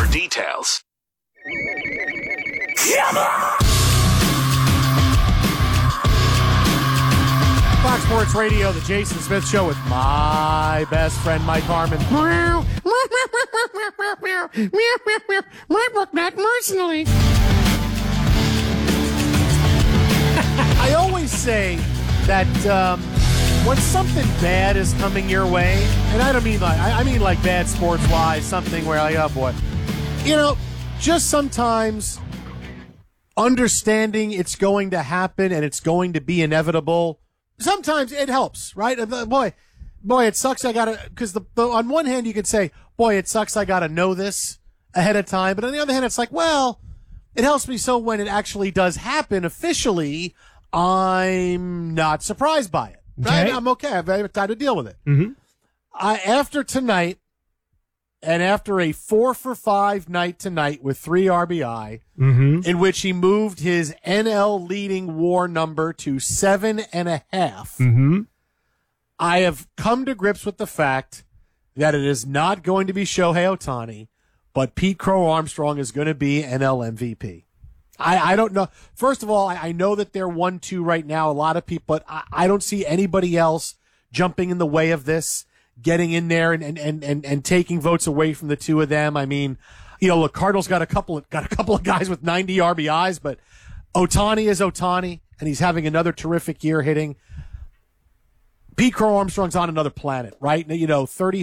details. Fox Sports Radio, the Jason Smith Show with my best friend, Mike Harmon. Not personally. I always say that when something bad is coming your way, and I don't mean like I mean like bad sports-wise, something where like, oh boy, just sometimes understanding it's going to happen and it's going to be inevitable. Sometimes it helps, right? Boy, it sucks. I gotta, because on one hand you could say, boy, it sucks. I gotta know this ahead of time. But on the other hand, it's like, well, it helps me so when it actually does happen officially, I'm not surprised by it. Right? Okay. I'm okay. I've had time to deal with it. Mm-hmm. After tonight, and after a 4-for-5 night tonight with 3 RBI, in which he moved his NL leading WAR number to 7.5, I have come to grips with the fact that it is not going to be Shohei Ohtani, but Pete Crow Armstrong is going to be NL MVP. I don't know. First of all, I know that they're 1-2 right now, a lot of people, but I don't see anybody else jumping in the way of this, getting in there and taking votes away from the two of them. I mean, look, Cardinals got a couple of guys with 90 RBIs, but Ohtani is Ohtani, and he's having another terrific year hitting. Pete Crow Armstrong's on another planet, right? 30